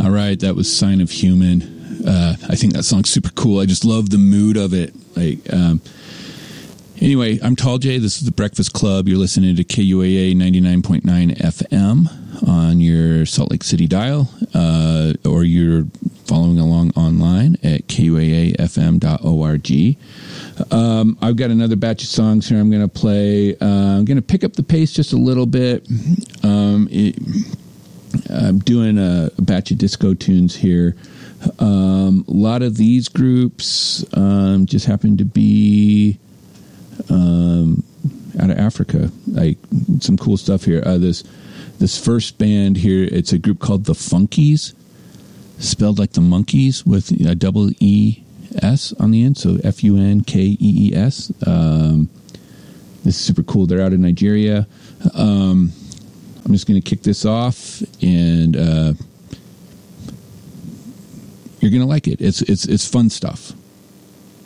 All right, that was Sign of Human. I think that song's super cool. I just love the mood of it. Anyway, I'm Tall J. This is the Breakfast Club. You're listening to KUAA 99.9 FM on your Salt Lake City dial, or you're following along online at kuaafm.org. I've got another batch of songs here I'm going to play. I'm going to pick up the pace just a little bit. I'm doing a batch of disco tunes here. A lot of these groups just happen to be out of Africa. Like some cool stuff here. This first band here, it's a group called the Funkies, spelled like the monkeys with a double E-S on the end, so Funkees. This is super cool. They're out of Nigeria. I'm just going to kick this off, and you're going to like it. It's fun stuff.